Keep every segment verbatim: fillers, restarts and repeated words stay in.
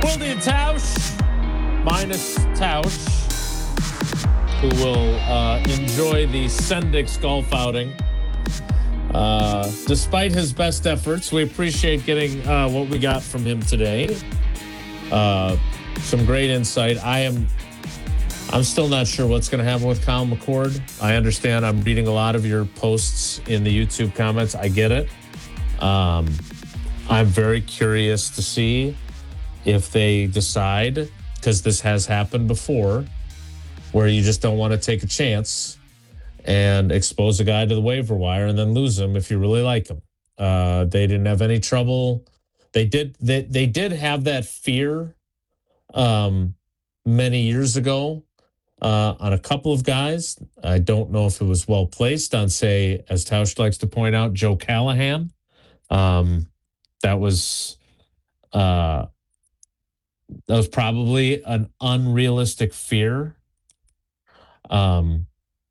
Quilty and Tausch, minus Tausch, who will uh, enjoy the Sendix golf outing. Uh, despite his best efforts, we appreciate getting uh, what we got from him today. Uh, some great insight. I am, I'm still not sure what's going to happen with Kyle McCord. I understand. I'm reading a lot of your posts in the YouTube comments. I get it. Um, I'm very curious to see if they decide, because this has happened before, where you just don't want to take a chance and expose a guy to the waiver wire and then lose him if you really like him. Uh, they didn't have any trouble. They did. They, they did have that fear um, many years ago uh, on a couple of guys. I don't know if it was well placed on, say, as Tausch likes to point out, Joe Callahan. Um, that was uh, that was probably an unrealistic fear. Um,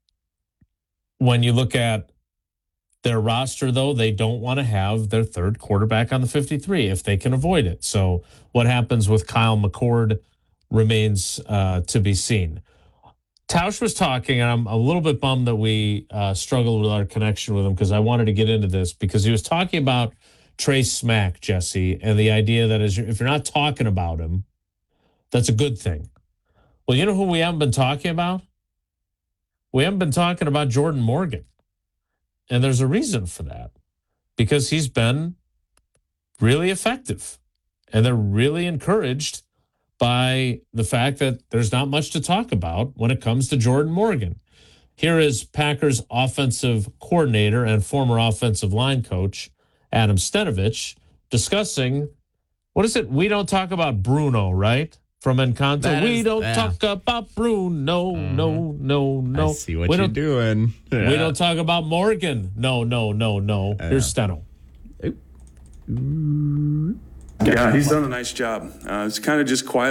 when you look at their roster, though, they don't want to have their third quarterback on the fifty-three if they can avoid it. So what happens with Kyle McCord remains uh, to be seen. Tausch was talking, and I'm a little bit bummed that we uh, struggled with our connection with him because I wanted to get into this because he was talking about Trey Smack, Jesse, and the idea that is if you're not talking about him, that's a good thing. Well, you know who we haven't been talking about? We haven't been talking about Jordan Morgan. And there's a reason for that. Because he's been really effective. And they're really encouraged by the fact that there's not much to talk about when it comes to Jordan Morgan. Here is Packers offensive coordinator and former offensive line coach Adam Stenavich discussing, what is it? We don't talk about Bruno, right? From Encanto. That we is, don't yeah. talk about Bruno. Mm-hmm. No, no, no. I see what we you're doing. Yeah. We don't talk about Morgan. No, no, no, no. Uh, Here's Steno. Yeah, he's done a nice job. Uh, it's kind of just quiet.